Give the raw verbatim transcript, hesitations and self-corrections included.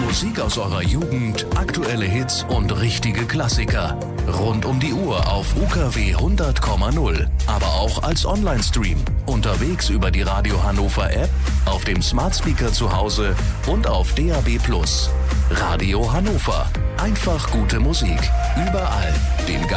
Musik aus eurer Jugend, aktuelle Hits und richtige Klassiker. Rund um die Uhr auf U K W hundert Komma null, aber auch als Online-Stream. Unterwegs über die Radio Hannover App, auf dem Smart Speaker zu Hause und auf D A B plus. Radio Hannover. Einfach gute Musik. Überall. Den